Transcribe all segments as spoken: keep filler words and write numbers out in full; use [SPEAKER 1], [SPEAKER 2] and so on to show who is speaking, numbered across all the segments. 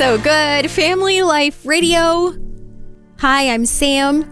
[SPEAKER 1] So good. Family Life Radio. Hi, I'm Sam.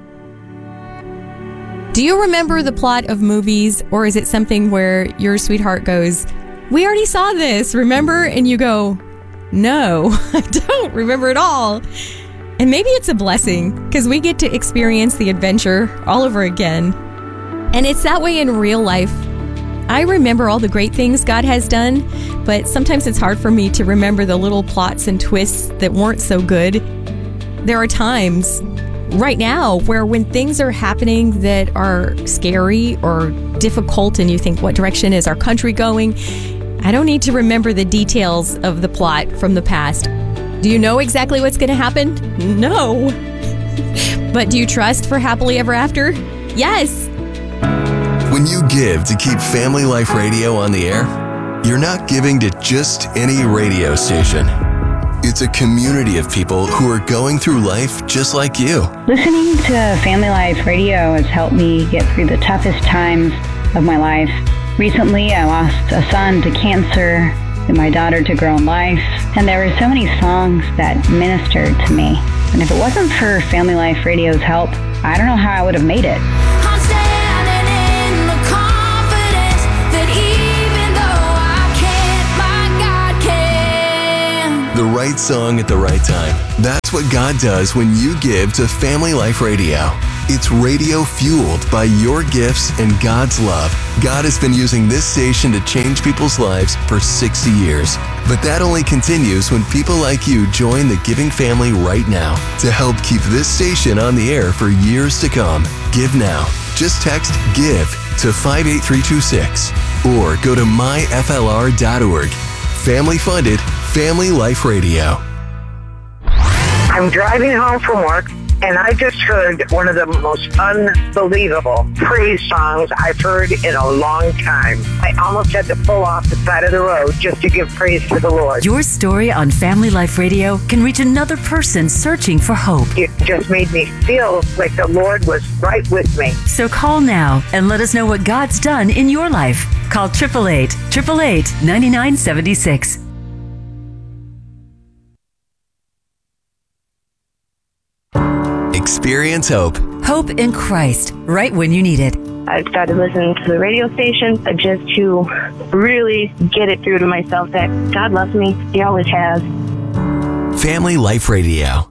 [SPEAKER 1] Do you remember the plot of movies, or is it something where your sweetheart goes, we already saw this, remember? And you go, no, I don't remember at all. And maybe it's a blessing because we get to experience the adventure all over again. And it's that way in real life. I remember all the great things God has done, but sometimes it's hard for me to remember the little plots and twists that weren't so good. There are times right now where when things are happening that are scary or difficult and you think, what direction is our country going? I don't need to remember the details of the plot from the past. Do you know exactly what's going to happen? No. But do you trust for happily ever after? Yes.
[SPEAKER 2] When you give to keep Family Life Radio on the air, you're not giving to just any radio station. It's a community of people who are going through life just like you.
[SPEAKER 3] Listening to Family Life Radio has helped me get through the toughest times of my life. Recently, I lost a son to cancer and my daughter to grow in life, and there were so many songs that ministered to me. And if it wasn't for Family Life Radio's help, I don't know how I would have made it.
[SPEAKER 2] The right song at the right time. That's what God does when you give to Family Life Radio. It's radio fueled by your gifts and God's love. God has been using this station to change people's lives for sixty years. But that only continues when people like you join the giving family right now to help keep this station on the air for years to come. Give now. Just text GIVE to five eight three two six or go to my f l r dot org. Family funded, Family Life Radio.
[SPEAKER 4] I'm driving home from work, and I just heard one of the most unbelievable praise songs I've heard in a long time. I almost had to pull off the side of the road just to give praise to the Lord.
[SPEAKER 5] Your story on Family Life Radio can reach another person searching for hope.
[SPEAKER 4] It just made me feel like the Lord was right with me.
[SPEAKER 5] So call now and let us know what God's done in your life. Call eight eight eight, eight eight eight, nine nine seven six.
[SPEAKER 2] Experience hope.
[SPEAKER 5] Hope in Christ, right when you need it.
[SPEAKER 6] I started listening to the radio station just to really get it through to myself that God loves me. He always has.
[SPEAKER 2] Family Life Radio.